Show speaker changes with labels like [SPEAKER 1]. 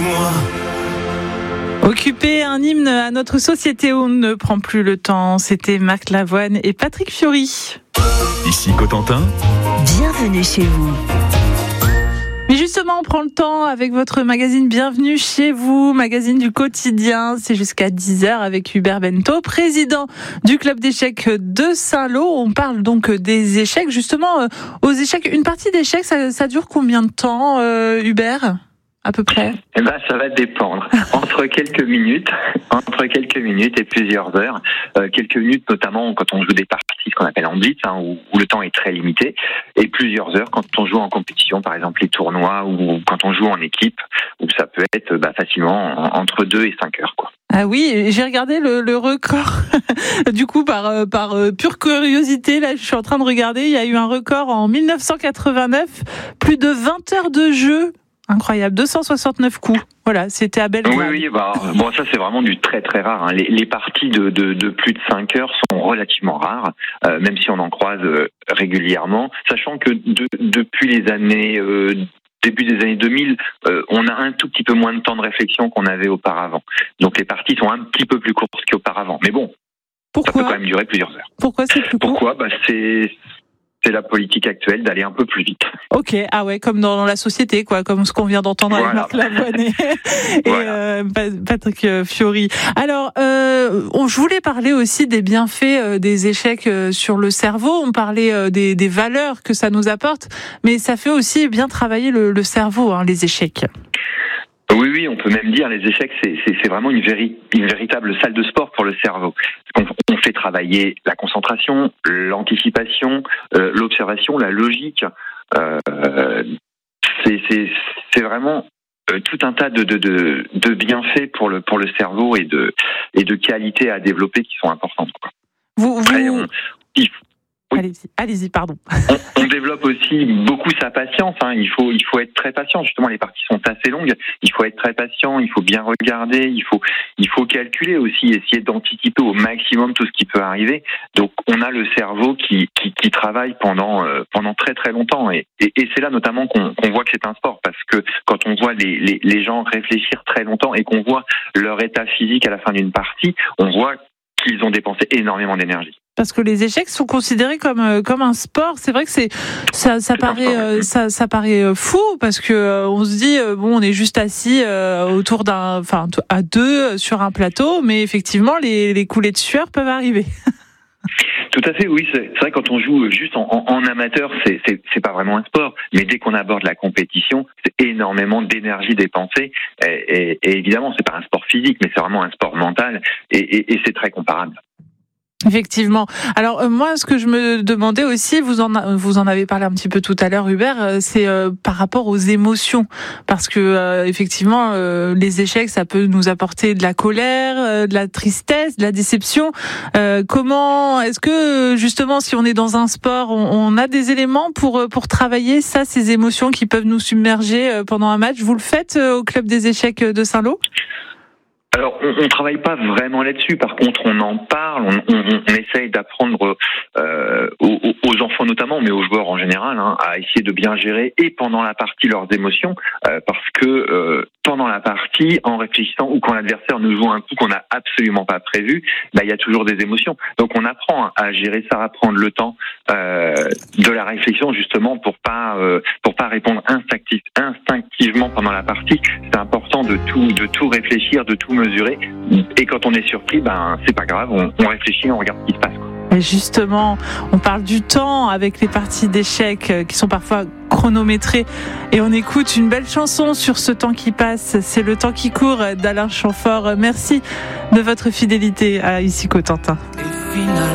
[SPEAKER 1] Occuper un hymne à notre société où on ne prend plus le temps, c'était Marc Lavoine et Patrick Fiori.
[SPEAKER 2] Ici Cotentin.
[SPEAKER 3] Bienvenue chez vous.
[SPEAKER 1] Mais justement, on prend le temps avec votre magazine Bienvenue chez vous, magazine du quotidien. C'est jusqu'à 10h avec Hubert Bento, président du club d'échecs de Saint-Lô. On parle donc des échecs. Justement, aux échecs, une partie d'échecs, ça dure combien de temps, Hubert ? À peu près.
[SPEAKER 4] Ça va dépendre. Entre quelques minutes et plusieurs heures. Quelques minutes, notamment quand on joue des parties, ce qu'on appelle en blitz, où le temps est très limité, et plusieurs heures quand on joue en compétition, par exemple les tournois, ou quand on joue en équipe, où ça peut être facilement entre 2 et 5 heures, quoi.
[SPEAKER 1] Ah oui, j'ai regardé le record. Du coup, par pure curiosité, là, je suis en train de regarder. Il y a eu un record en 1989, plus de 20 heures de jeu. Incroyable, 269 coups. Voilà, c'était à Belgrade.
[SPEAKER 4] Oui, ça c'est vraiment du très très rare. Les parties de plus de 5 heures sont relativement rares, même si on en croise régulièrement. Sachant que depuis les années début des années 2000, on a un tout petit peu moins de temps de réflexion qu'on avait auparavant. Donc les parties sont un petit peu plus courtes qu'auparavant. Mais bon,
[SPEAKER 1] pourquoi ?
[SPEAKER 4] Ça peut quand même durer plusieurs heures.
[SPEAKER 1] Pourquoi c'est plus court ?
[SPEAKER 4] Pourquoi ? C'est la politique actuelle d'aller un peu plus vite.
[SPEAKER 1] Ok, ah ouais, comme dans la société, quoi, comme ce qu'on vient d'entendre avec Marc Lavoine et Patrick Fiori. Alors, je voulais parler aussi des bienfaits des échecs sur le cerveau. On parlait des valeurs que ça nous apporte, mais ça fait aussi bien travailler le cerveau, les échecs.
[SPEAKER 4] Oui, on peut même dire les échecs, c'est vraiment une véritable salle de sport pour le cerveau. On fait travailler la concentration, l'anticipation, l'observation, la logique. C'est vraiment tout un tas de bienfaits pour le cerveau et de qualités à développer qui sont importantes, quoi.
[SPEAKER 1] Allez-y, pardon.
[SPEAKER 4] On développe aussi beaucoup sa patience. Il faut être très patient. Justement, les parties sont assez longues. Il faut être très patient. Il faut bien regarder. Il faut calculer aussi, essayer d'anticiper au maximum tout ce qui peut arriver. Donc, on a le cerveau qui travaille pendant très très longtemps. Et c'est là notamment qu'on voit que c'est un sport, parce que quand on voit les gens réfléchir très longtemps et qu'on voit leur état physique à la fin d'une partie, on voit qu'ils ont dépensé énormément d'énergie.
[SPEAKER 1] Parce que les échecs sont considérés comme un sport. C'est vrai que ça paraît fou, parce que on se dit on est juste assis autour à deux sur un plateau, mais effectivement les coulées de sueur peuvent arriver.
[SPEAKER 4] Tout à fait, oui. C'est vrai, quand on joue juste en amateur, c'est pas vraiment un sport. Mais dès qu'on aborde la compétition, c'est énormément d'énergie dépensée. Et évidemment, c'est pas un sport physique, mais c'est vraiment un sport mental. Et c'est très comparable.
[SPEAKER 1] Effectivement. Alors moi, ce que je me demandais aussi, vous en avez parlé un petit peu tout à l'heure, Hubert, c'est par rapport aux émotions, parce que effectivement, les échecs, ça peut nous apporter de la colère, de la tristesse, de la déception. Comment est-ce que justement, si on est dans un sport, on a des éléments pour travailler ces émotions qui peuvent nous submerger pendant un match? Vous le faites au club des échecs de Saint-Lô?
[SPEAKER 4] Alors, on travaille pas vraiment là-dessus. Par contre, on en parle, on essaye d'apprendre aux enfants notamment, mais aux joueurs en général, à essayer de bien gérer et pendant la partie leurs émotions, parce que pendant la partie, en réfléchissant ou quand l'adversaire nous joue un coup qu'on n'a absolument pas prévu, il y a toujours des émotions. Donc, on apprend à gérer ça, à prendre le temps de la réflexion justement pour pas répondre instinctivement pendant la partie. C'est important de tout réfléchir, de tout mesurer, et quand on est surpris, c'est pas grave, on réfléchit, on regarde ce qui se passe, quoi.
[SPEAKER 1] Et justement, on parle du temps avec les parties d'échecs qui sont parfois chronométrées, et on écoute une belle chanson sur ce temps qui passe. C'est Le temps qui court d'Alain Chamfort. Merci de votre fidélité à Ici Cotentin.